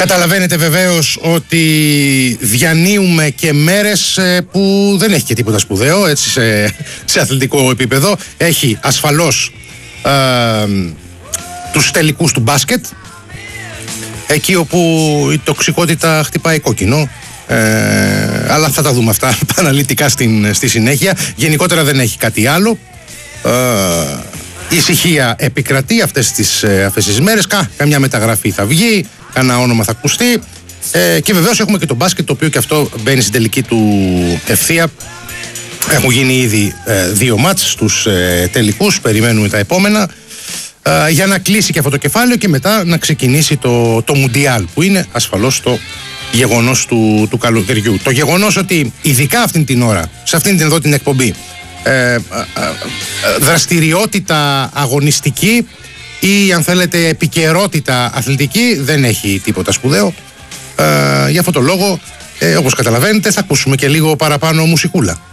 Καταλαβαίνετε βεβαίως ότι διανύουμε και μέρες που δεν έχει και τίποτα σπουδαίο, έτσι, σε αθλητικό επίπεδο. Έχει ασφαλώς τους τελικούς του μπάσκετ, εκεί όπου η τοξικότητα χτυπάει κόκκινο, αλλά θα τα δούμε αυτά αναλυτικά στη συνέχεια. Γενικότερα δεν έχει κάτι άλλο. Η ησυχία επικρατεί αυτές τις μέρες. Καμιά μεταγραφή θα βγει, κανένα όνομα θα ακουστεί, και βεβαίως έχουμε και το μπάσκετ, το οποίο και αυτό μπαίνει στην τελική του ευθεία. Έχουν γίνει ήδη 2 μάτς στους τελικούς, περιμένουμε τα επόμενα για να κλείσει και αυτό το κεφάλαιο και μετά να ξεκινήσει το Μουντιάλ, που είναι ασφαλώς το γεγονός του καλοκαιριού. Το γεγονός ότι ειδικά αυτήν την ώρα, σε αυτήν την εδώ την εκπομπή, δραστηριότητα αγωνιστική ή αν θέλετε επικαιρότητα αθλητική δεν έχει τίποτα σπουδαίο. Γι' αυτό το λόγο, όπως καταλαβαίνετε, θα ακούσουμε και λίγο παραπάνω μουσικούλα.